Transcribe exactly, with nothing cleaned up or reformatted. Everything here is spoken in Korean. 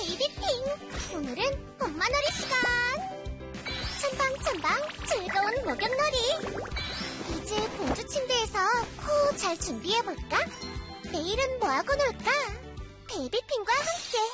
베이비핑! 오늘은 엄마놀이 시간! 첨방첨방 즐거운 목욕놀이! 이제 공주 침대에서 코 잘 준비해볼까? 내일은 뭐하고 놀까? 베이비핑과 함께!